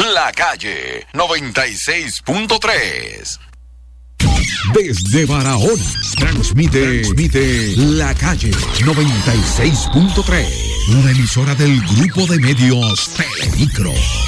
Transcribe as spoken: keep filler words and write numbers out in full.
La Calle noventa y seis punto tres. Desde Barahona, transmite, transmite La Calle noventa y seis punto tres. Una emisora del grupo de medios Telemicro.